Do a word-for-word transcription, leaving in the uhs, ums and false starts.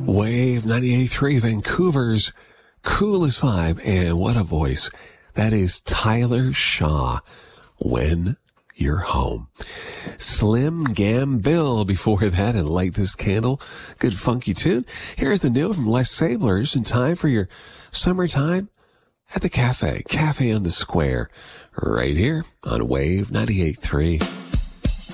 Wave ninety-eight point three, Vancouver's coolest vibe. And what a voice. That is Tyler Shaw, When You're Home. Slim Gambill before that, and Light This Candle. Good funky tune. Here's the new from Les Sablers, in time for your summertime at the cafe. Cafe on the Square. Right here on Wave ninety-eight point three.